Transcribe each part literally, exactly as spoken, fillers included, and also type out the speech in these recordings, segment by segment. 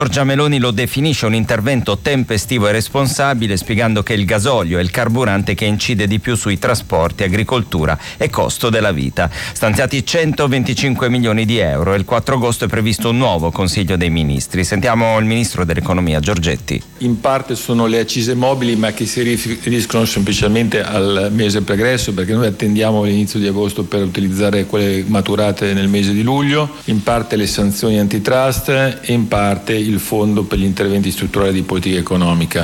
Giorgia Meloni lo definisce un intervento tempestivo e responsabile, spiegando che il gasolio è il carburante che incide di più sui trasporti, agricoltura e costo della vita. Stanziati centoventicinque milioni di euro e il quattro agosto è previsto un nuovo Consiglio dei Ministri. Sentiamo il Ministro dell'Economia Giorgetti. In parte sono le accise mobili, ma che si riferiscono semplicemente al mese pregresso, perché noi attendiamo l'inizio di agosto per utilizzare quelle maturate nel mese di luglio, in parte le sanzioni antitrust e in parte il il fondo per gli interventi strutturali di politica economica.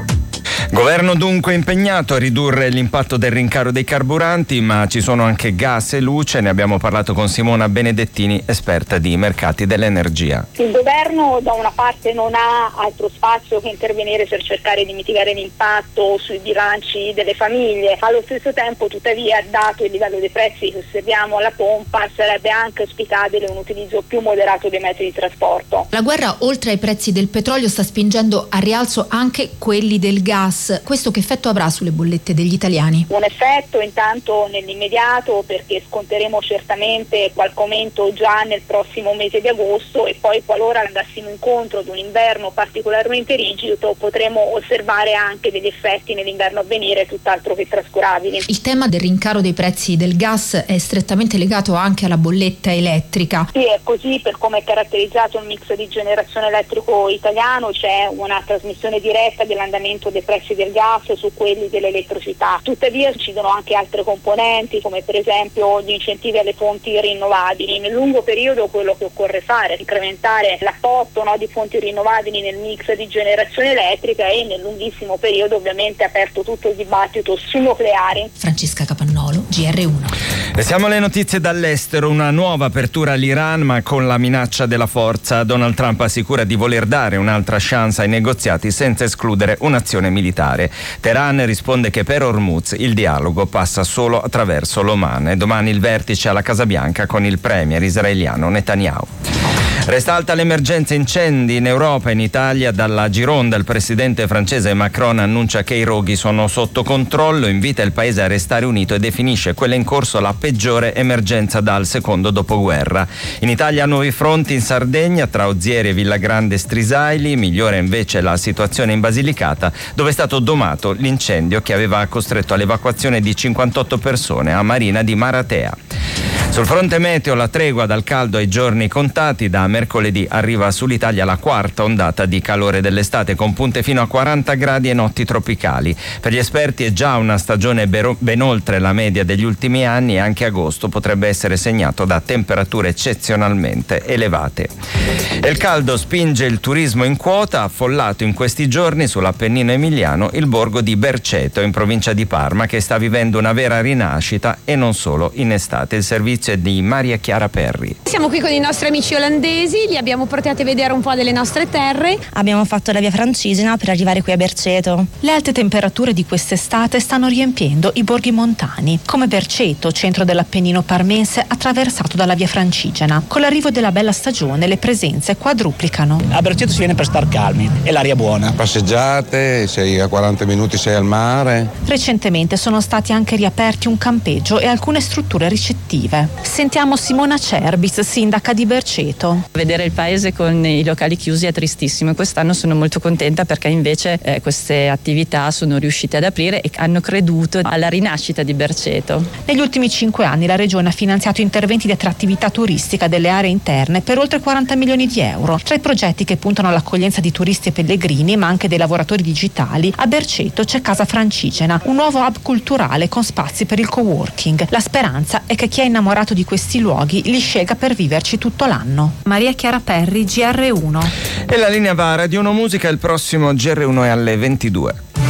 Governo dunque impegnato a ridurre l'impatto del rincaro dei carburanti, ma ci sono anche gas e luce. Ne abbiamo parlato con Simona Benedettini, esperta di mercati dell'energia. Il governo da una parte non ha altro spazio che intervenire per cercare di mitigare l'impatto sui bilanci delle famiglie. Allo stesso tempo, tuttavia, dato il livello dei prezzi che osserviamo alla pompa, sarebbe anche auspicabile un utilizzo più moderato dei mezzi di trasporto. La guerra, oltre ai prezzi del petrolio, sta spingendo a rialzo anche quelli del gas. Questo che effetto avrà sulle bollette degli italiani? Un effetto intanto nell'immediato, perché sconteremo certamente qualche aumento già nel prossimo mese di agosto, e poi qualora andassimo incontro ad un inverno particolarmente rigido potremo osservare anche degli effetti nell'inverno a venire tutt'altro che trascurabili. Il tema del rincaro dei prezzi del gas è strettamente legato anche alla bolletta elettrica. Sì, è così. Per come è caratterizzato il mix di generazione elettrico italiano, c'è una trasmissione diretta dell'andamento dei prezzi del gas su quelli dell'elettricità. Tuttavia incidono anche altre componenti, come per esempio gli incentivi alle fonti rinnovabili. Nel lungo periodo quello che occorre fare è incrementare l'apporto no, di fonti rinnovabili nel mix di generazione elettrica, e nel lunghissimo periodo ovviamente è aperto tutto il dibattito sul nucleare. Francesca Capannolo, G R uno. E siamo alle notizie dall'estero. Una nuova apertura all'Iran, ma con la minaccia della forza. Donald Trump assicura di voler dare un'altra chance ai negoziati senza escludere un'azione militare. Teheran risponde che per Hormuz il dialogo passa solo attraverso l'Oman. E domani il vertice alla Casa Bianca con il premier israeliano Netanyahu. Resta alta l'emergenza incendi in Europa e in Italia. Dalla Gironda il presidente francese Macron annuncia che i roghi sono sotto controllo, invita il paese a restare unito e definisce quella in corso la peggiore emergenza dal secondo dopoguerra. In Italia nuovi fronti in Sardegna tra Ozieri e Villagrande Strisaili, migliore invece la situazione in Basilicata, dove è stato domato l'incendio che aveva costretto all'evacuazione di cinquantotto persone a Marina di Maratea. Sul fronte meteo la tregua dal caldo ai giorni contati. Da mercoledì arriva sull'Italia la quarta ondata di calore dell'estate, con punte fino a quaranta gradi e notti tropicali. Per gli esperti è già una stagione ben oltre la media degli ultimi anni, e anche agosto potrebbe essere segnato da temperature eccezionalmente elevate. E il caldo spinge il turismo in quota. Affollato in questi giorni sull'Appennino emiliano il borgo di Berceto, in provincia di Parma, che sta vivendo una vera rinascita, e non solo in estate. Il servizio è di Maria Chiara Perri. Siamo qui con i nostri amici olandesi, li abbiamo portati a vedere un po' delle nostre terre. Abbiamo fatto la via Francigena per arrivare qui a Berceto. Le alte temperature di quest'estate stanno riempiendo i borghi montani, come Berceto, centro dell'Appennino parmense attraversato dalla via Francigena. Con l'arrivo della bella stagione le presenze quadruplicano. A Berceto si viene per star calmi e l'aria buona. Passeggiate, sei a quaranta minuti, sei al mare. Recentemente sono stati anche riaperti un campeggio e alcune strutture ricettive. Sentiamo Simona Cerbis, sindaca di Berceto. Vedere il paese con i locali chiusi è tristissimo, e quest'anno sono molto contenta perché invece eh, queste attività sono riuscite ad aprire e hanno creduto alla rinascita di Berceto. Negli ultimi cinque anni la Regione ha finanziato interventi di attrattività turistica delle aree interne per oltre quaranta milioni di euro. Tra i progetti che puntano all'accoglienza di turisti e pellegrini, ma anche dei lavoratori digitali, a Berceto c'è Casa Francigena, un nuovo hub culturale con spazi per il coworking. La speranza è che chi è innamorato di questi luoghi li scelga per viverci tutto l'anno. Maria Chiara Perri, G R uno. E la linea va a Radio uno Musica. Il prossimo G R uno è alle ventidue.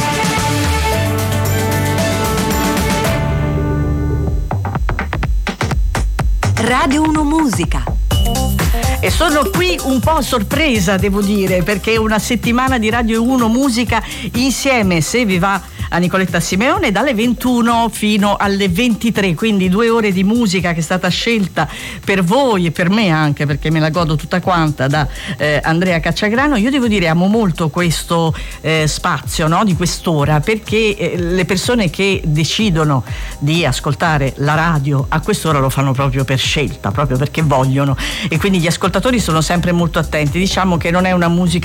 Radio uno Musica. E sono qui un po' sorpresa, devo dire, perché una settimana di Radio uno Musica insieme, se vi va a Nicoletta Simeone dalle ventuno fino alle ventitré, quindi due ore di musica che è stata scelta per voi e per me anche, perché me la godo tutta quanta, da eh, Andrea Cacciagrano. Io devo dire, amo molto questo eh, spazio, no, di quest'ora, perché eh, le persone che decidono di ascoltare la radio a quest'ora lo fanno proprio per scelta, proprio perché vogliono, e quindi gli ascoltatori sono sempre molto attenti. Diciamo che non è una musica